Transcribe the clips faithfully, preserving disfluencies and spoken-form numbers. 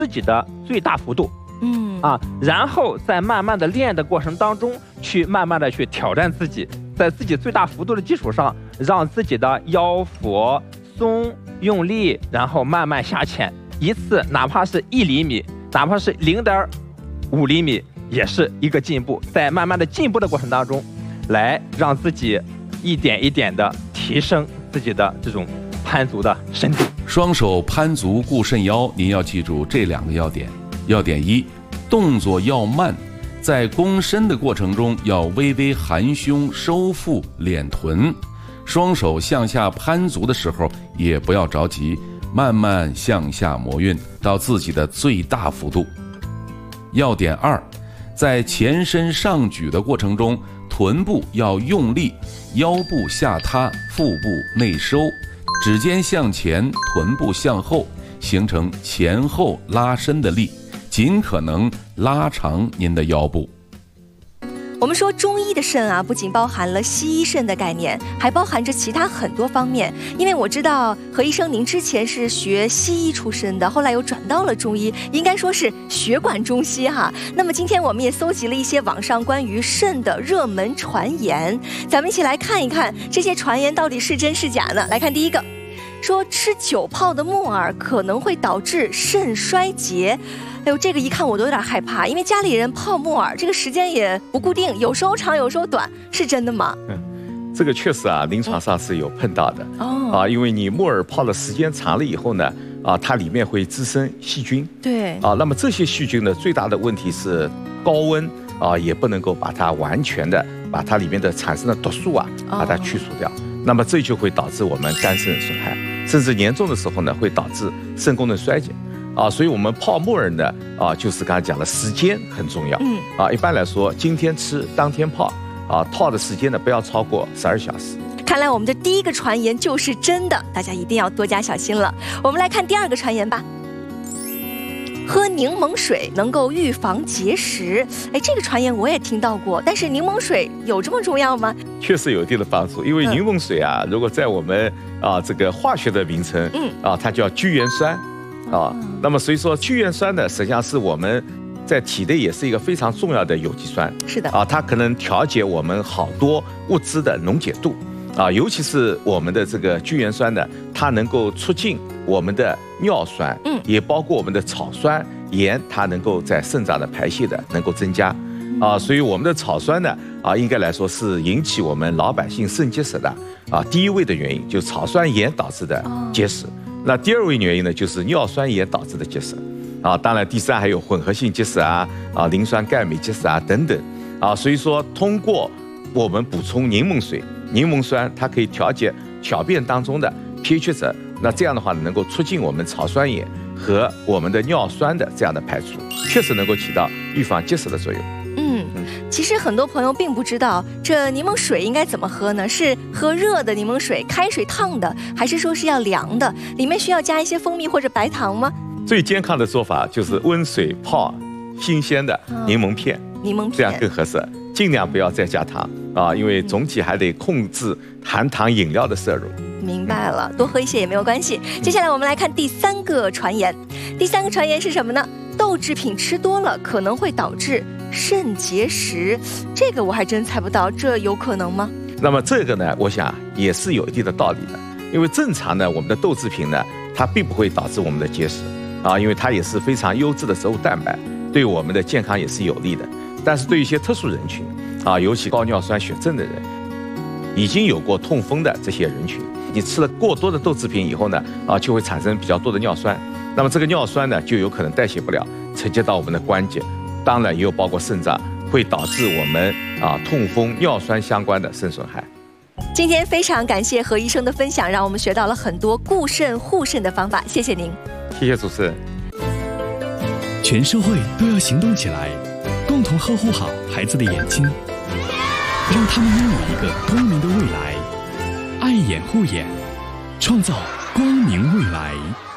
自己的最大幅度。 嗯啊，然后在慢慢的练的过程当中，去慢慢的去挑战自己，在自己最大幅度的基础上，让自己的腰腹松用力，然后慢慢下潜，一次哪怕是一厘米，哪怕是零点五厘米，也是一个进步。在慢慢的进步的过程当中，来让自己一点一点的提升自己的这种攀足的深度。 双手攀足固肾腰，您要记住这两个要点。要点一，动作要慢，在弓身的过程中要微微含胸收腹敛臀，双手向下攀足的时候也不要着急，慢慢向下磨运到自己的最大幅度。要点二，在前身上举的过程中，臀部要用力，腰部下塌，腹部内收，指尖向前，臀部向后，形成前后拉伸的力，尽可能拉长您的腰部。 我们说中医的肾啊，不仅包含了西医肾的概念，还包含着其他很多方面。因为我知道何医生您之前是学西医出身的，后来又转到了中医，应该说是血管中西哈。那么今天我们也搜集了一些网上关于肾的热门传言，咱们一起来看一看这些传言到底是真是假呢？来看第一个，说吃久泡的木耳可能会导致肾衰竭。哎呦，这个一看我都有点害怕，因为家里人泡木耳这个时间也不固定，有时候长有时候短，是真的吗？ 嗯，这个确实啊，临床上是有碰到的。 哦， 啊，因为你木耳泡的时间长了以后呢，啊，它里面会滋生细菌。 对。 啊，那么这些细菌呢，最大的问题是高温啊，也不能够把它完全的把它里面的产生的毒素啊，把它去除掉。哦，那么这就会导致我们肝肾损害，甚至严重的时候呢，会导致肾功能衰竭。啊，所以我们泡木耳呢，啊，就是刚才讲的时间很重要。嗯，啊，一般来说，今天吃当天泡，啊，泡的时间呢不要超过十二小时。 看来我们的第一个传言就是真的，大家一定要多加小心了。我们来看第二个传言吧。喝柠檬水能够预防结石，哎，这个传言我也听到过，但是柠檬水有这么重要吗？ 确实有一定的帮助，因为柠檬水啊，嗯、如果在我们啊这个化学的名称，嗯，啊，它叫聚盐酸。啊，那么所以说聚盐酸呢，实际上是我们在体内也是一个非常重要的有机酸。 是的。 啊，它可能调节我们好多物质的溶解度。啊，尤其是我们的这个聚盐酸呢，它能够促进我们的尿酸，嗯，也包括我们的草酸盐，它能够在肾脏的排泄的能够增加。啊，所以我们的草酸呢，啊，应该来说是引起我们老百姓肾结石的啊第一位的原因，就是草酸盐导致的结石。哦，那第二位原因呢，就是尿酸盐导致的结石，啊，当然第三还有混合性结石啊，啊，磷酸钙镁结石啊等等，啊，所以说通过我们补充柠檬水，柠檬酸它可以调节小便当中的 pH 值，那这样的话能够促进我们草酸盐和我们的尿酸的这样的排出，确实能够起到预防结石的作用。 嗯，其实很多朋友并不知道这柠檬水应该怎么喝呢？是喝热的柠檬水，开水烫的，还是说是要凉的？里面需要加一些蜂蜜或者白糖吗？ 最健康的做法就是温水泡新鲜的柠檬片， 哦、柠檬片这样更合适。尽量不要再加糖啊，因为总体还得控制含糖饮料的摄入。 明白了，多喝一些也没有关系。接下来我们来看第三个传言。第三个传言是什么呢？豆制品吃多了可能会导致肾结石，这个我还真猜不到，这有可能吗？ 那么这个呢，我想也是有一定的道理的，因为正常呢，我们的豆制品呢，它并不会导致我们的结石啊，因为它也是非常优质的植物蛋白，对我们的健康也是有利的。但是对一些特殊人群啊，尤其高尿酸血症的人，已经有过痛风的这些人群，你吃了过多的豆制品以后呢，啊，就会产生比较多的尿酸，那么这个尿酸呢，就有可能代谢不了，承接到我们的关节。当然也有包括肾脏，会导致我们啊痛风、尿酸相关的肾损害。 今天非常感谢何医生的分享，让我们学到了很多固肾护肾的方法，谢谢您。 谢谢主持人。 全社会都要行动起来，共同呵护好孩子的眼睛，让他们拥有一个光明的未来。爱眼护眼，创造光明未来。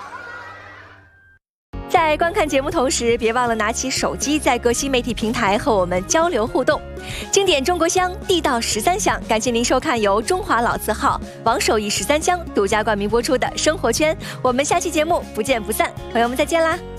在观看节目同时，别忘了拿起手机，在各新媒体平台和我们交流互动。经典中国香，地道十三香，感谢您收看由中华老字号王守义十三香独家冠名播出的《生活圈》，我们下期节目不见不散，朋友们再见啦！